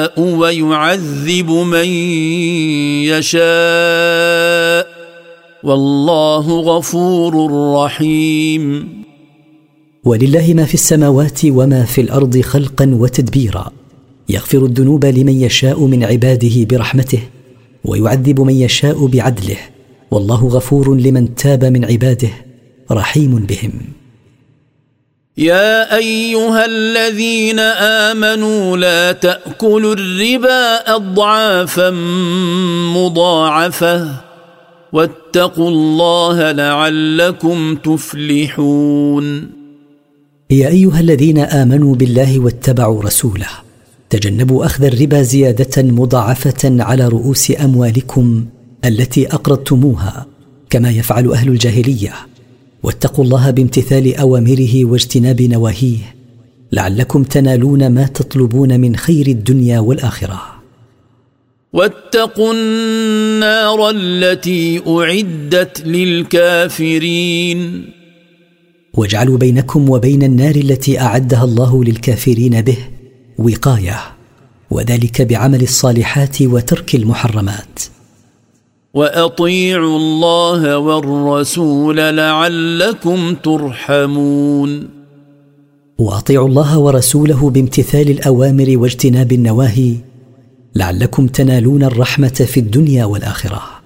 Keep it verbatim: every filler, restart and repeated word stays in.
ويعذب من يشاء والله غفور رحيم. ولله ما في السماوات وما في الأرض خلقا وتدبيرا، يغفر الذنوب لمن يشاء من عباده برحمته، ويعذب من يشاء بعدله، والله غفور لمن تاب من عباده رحيم بهم. يا أيها الذين آمنوا لا تأكلوا الربا أضعافا مضاعفة واتقوا الله لعلكم تفلحون. يا أيها الذين آمنوا بالله واتبعوا رسوله، تجنبوا أخذ الربا زيادة مضاعفة على رؤوس أموالكم التي أقرضتموها كما يفعل أهل الجاهلية، واتقوا الله بامتثال أوامره واجتناب نواهيه لعلكم تنالون ما تطلبون من خير الدنيا والآخرة. واتقوا النار التي أعدت للكافرين. واجعلوا بينكم وبين النار التي أعدها الله للكافرين به وقاية، وذلك بعمل الصالحات وترك المحرمات. وأطيعوا الله والرسول لعلكم ترحمون. وأطيعوا الله ورسوله بامتثال الأوامر واجتناب النواهي لعلكم تنالون الرحمة في الدنيا والآخرة.